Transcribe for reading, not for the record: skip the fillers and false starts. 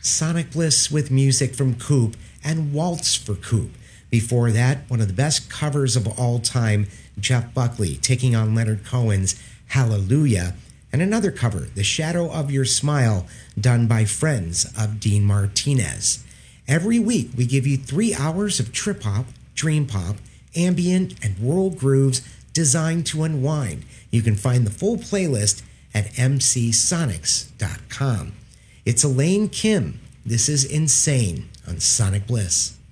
Sonic Bliss with music from Coop, and Waltz for Coop. Before that, one of the best covers of all time, Jeff Buckley taking on Leonard Cohen's Hallelujah, and another cover, The Shadow of Your Smile, done by Friends of Dean Martinez. Every week, we give you 3 hours of trip hop, dream pop, ambient, and world grooves designed to unwind. You can find the full playlist at mcsonics.com. It's Elaine Kim. This is Insane on Sonic Bliss.